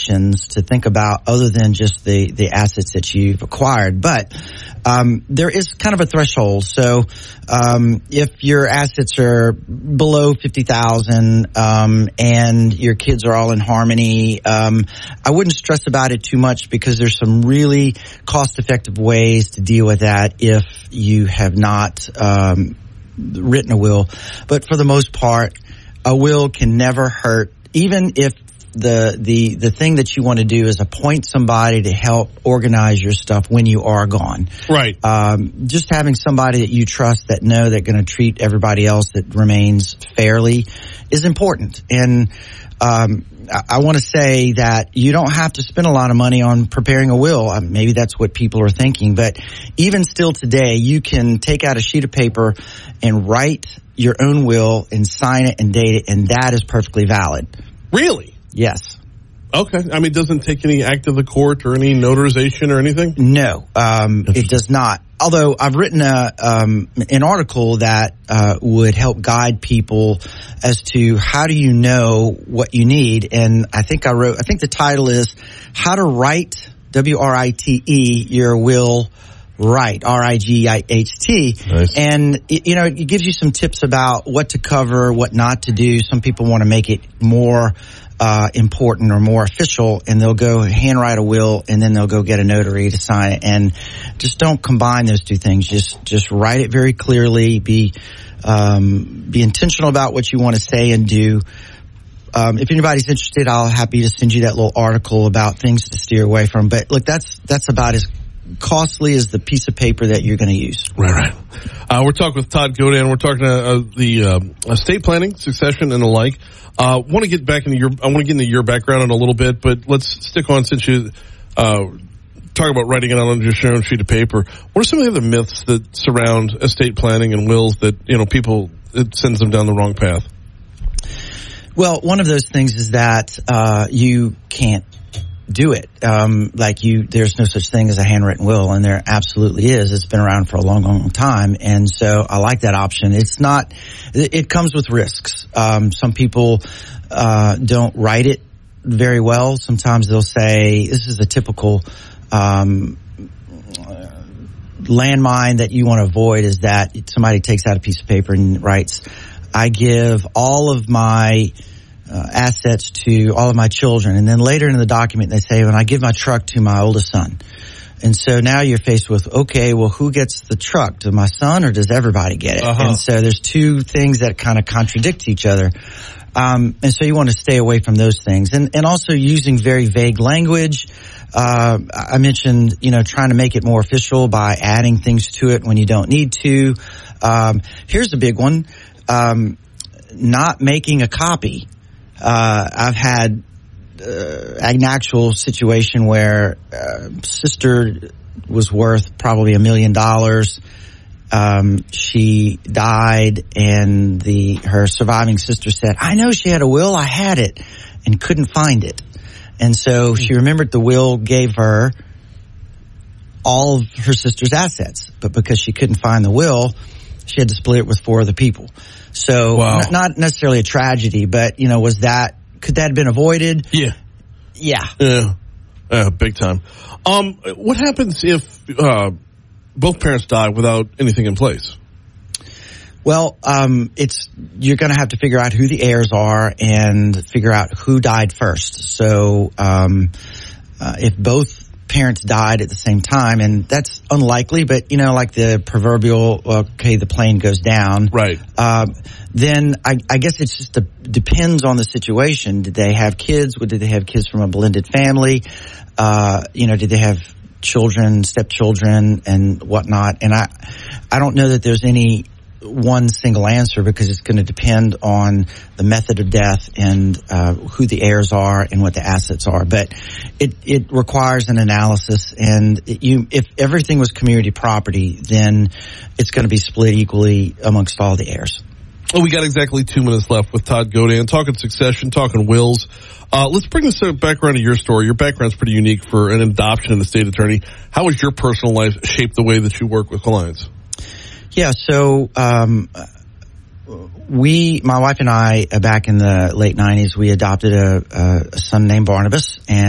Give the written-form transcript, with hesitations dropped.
options to think about other than just the assets that you've acquired. But there is kind of a threshold. So if your assets are below $50,000 and your kids are all in harmony, I wouldn't stress about it too much because there's some really cost-effective ways to deal with that if you have not written a will. But for the most part, a will can never hurt, even if the thing that you want to do is appoint somebody to help organize your stuff when you are gone. Right. Just having somebody that you trust that know they're going to treat everybody else that remains fairly is important. And I want to say that you don't have to spend a lot of money on preparing a will. Maybe that's what people are thinking. But even still today, you can take out a sheet of paper and write your own will and sign it and date it, and that is perfectly valid. Really? Yes. Okay. I mean, it doesn't take any act of the court or any notarization or anything? No, it does not. Although I've written an article that would help guide people as to how do you know what you need. And I think the title is How to Write, W-R-I-T-E, Your Will Right, R-I-G-I-H-T. Nice. And, it gives you some tips about what to cover, what not to do. Some people want to make it more important or more official, and they'll go handwrite a will, and then they'll go get a notary to sign it. And just don't combine those two things. Just write it very clearly. Be intentional about what you want to say and do. If anybody's interested, I'll happy to send you that little article about things to steer away from. But look, that's about as costly as the piece of paper that you're going to use. Right. We're talking with Todd Godan. We're talking the estate planning, succession, and the like. I want to get into your background in a little bit, but let's stick on since you talk about writing it out on just your own sheet of paper. What are some of the other myths that surround estate planning and wills that people it sends them down the wrong path? Well, one of those things is that you can't do it. There's no such thing as a handwritten will, and there absolutely is. It's been around for a long, long time, and so I like that option. It comes with risks. Some people don't write it very well. Sometimes they'll say, this is a typical landmine that you want to avoid, is that somebody takes out a piece of paper and writes, I give all of my assets to all of my children. And then later in the document, they say, when I give my truck to my oldest son. And so now you're faced with, okay, well, who gets the truck? Does my son or does everybody get it? And so there's two things that kind of contradict each other. And so you want to stay away from those things. And also using very vague language. I mentioned, trying to make it more official by adding things to it when you don't need to. Here's a big one. Not making a copy. I've had an actual situation where sister was worth probably $1 million. She died, and her surviving sister said, I know she had a will, I had it, and couldn't find it. And so she remembered the will gave her all of her sister's assets, but because she couldn't find the will, she had to split it with 4 other people. So not necessarily a tragedy, but could that have been avoided? Yeah. Yeah. Big time. What happens if both parents die without anything in place? Well, you're going to have to figure out who the heirs are and figure out who died first. So if both parents died at the same time, and that's unlikely, but like the proverbial, the plane goes down. Right. Then I guess it's just depends on the situation. Did they have kids? Did they have kids from a blended family? Did they have children, stepchildren, and whatnot? And I don't know that there's any one single answer, because it's going to depend on the method of death and who the heirs are and what the assets are. But it requires an analysis, and if everything was community property, then it's going to be split equally amongst all the heirs. Well, we got exactly 2 minutes left with Todd Godan, talking succession, talking wills. Let's bring this background to your story. Your background's pretty unique for an adoption and estate attorney. How has your personal life shaped the way that you work with clients? Yeah, so my wife and I, back in the late 90s, we adopted a son named Barnabas, and